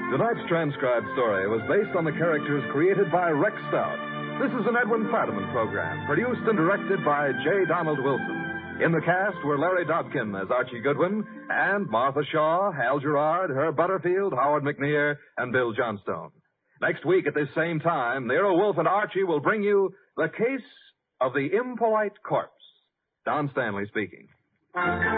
Tonight's transcribed story was based on the characters created by Rex Stout. This is an Edwin Fadiman program, produced and directed by J. Donald Wilson. In the cast were Larry Dobkin as Archie Goodwin, and Martha Shaw, Hal Gerard, Herb Butterfield, Howard McNear, and Bill Johnstone. Next week at this same time, Nero Wolfe and Archie will bring you The Case of the Impolite Corpse. Don Stanley speaking.